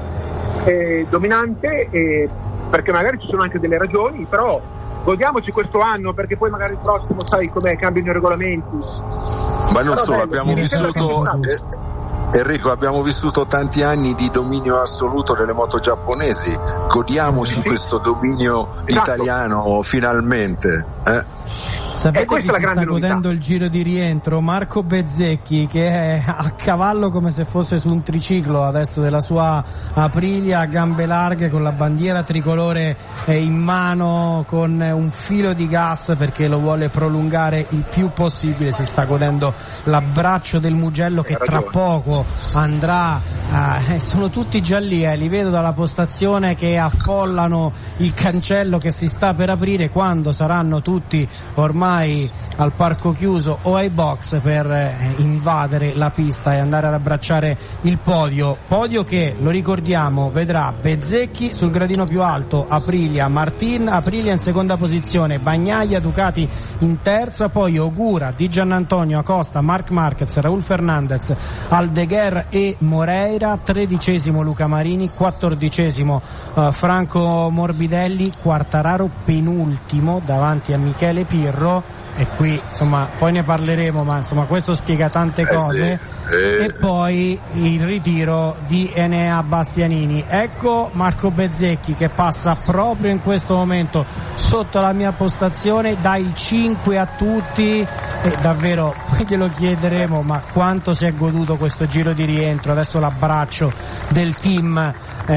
dominante, perché magari ci sono anche delle ragioni, però godiamoci questo anno, perché poi magari il prossimo sai com'è, cambiano i regolamenti. Ma non solo, abbiamo vissuto Enrico, abbiamo vissuto tanti anni di dominio assoluto delle moto giapponesi, godiamoci questo dominio italiano finalmente. Sapete chi si sta godendo il giro di rientro? Marco Bezzecchi, che è a cavallo come se fosse su un triciclo adesso della sua Aprilia, a gambe larghe, con la bandiera tricolore in mano, con un filo di gas perché lo vuole prolungare il più possibile. Si sta godendo l'abbraccio del Mugello che tra poco andrà, sono tutti già lì, li vedo dalla postazione che affollano il cancello che si sta per aprire, quando saranno tutti ormai al parco chiuso o ai box per invadere la pista e andare ad abbracciare il podio che, lo ricordiamo, vedrà Bezzecchi sul gradino più alto, Aprilia, Martin, Aprilia in seconda posizione, Bagnaia, Ducati in terza, poi Ogura, Di Giannantonio, Acosta, Marc Marquez, Raul Fernandez, Aldeguer e Moreira, 13° Luca Marini, 14° Franco Morbidelli, Quartararo penultimo davanti a Michele Pirro. E qui insomma poi ne parleremo, ma insomma questo spiega tante cose. E poi il ritiro di Enea Bastianini. Ecco Marco Bezzecchi che passa proprio in questo momento sotto la mia postazione, dà il 5 a tutti, e davvero poi glielo chiederemo, ma quanto si è goduto questo giro di rientro. Adesso l'abbraccio del team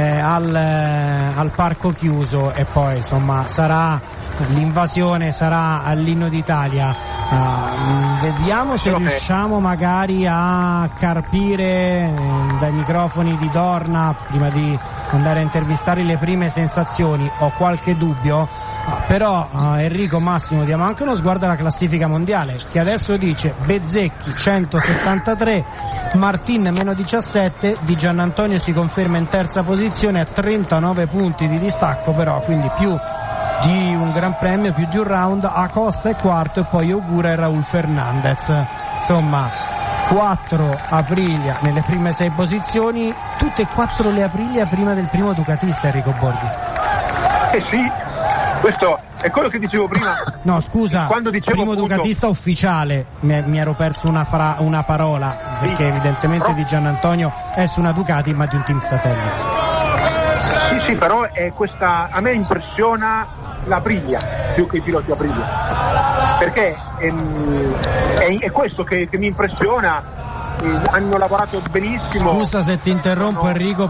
al parco chiuso, e poi insomma l'invasione sarà all'inno d'Italia. Vediamo se riusciamo magari a carpire dai microfoni di Dorna, prima di andare a intervistare, le prime sensazioni. Ho qualche dubbio. Però Enrico, Massimo, diamo anche uno sguardo alla classifica mondiale, che adesso dice Bezzecchi 173, Martin meno 17, Di Giannantonio si conferma in terza posizione a 39 punti di distacco, però quindi più di un gran premio, più di un round. Acosta è quarto e poi Ogura e Raul Fernandez. Insomma, 4 Aprilia nelle prime 6 posizioni, tutte e 4 le Aprilia prima del primo ducatista, Enrico Borghi. Sì, questo è quello che dicevo prima. No, scusa, quando dicevo primo appunto, ducatista ufficiale, mi ero perso una parola, perché evidentemente Di Giannantonio è su una Ducati ma di un team satellite. Sì, però è questa, a me impressiona l'Aprilia più che i piloti Aprilia, perché è questo che mi impressiona. Hanno lavorato benissimo. Scusa se ti interrompo, Enrico,